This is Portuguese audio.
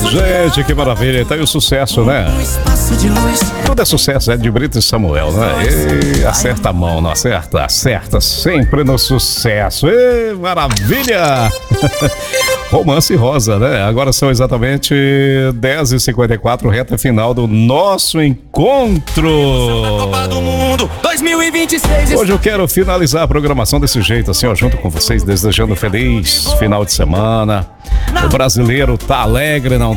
Gente, que maravilha. Tá aí o sucesso, né? Tudo é sucesso, é de Brito e Samuel, né? E acerta a mão, não acerta? Acerta sempre no sucesso. E maravilha! Romance Rosa, né? Agora são exatamente 10h54, reta final do nosso encontro. Hoje eu quero finalizar a programação desse jeito, assim, ó, junto com vocês, desejando feliz final de semana. O brasileiro tá alegre, não